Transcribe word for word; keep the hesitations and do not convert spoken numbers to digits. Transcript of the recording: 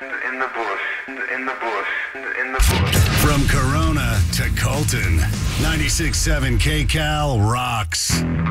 in the bush, in the bush, in the bush. From Corona to Colton, ninety-six point seven K Cal rocks.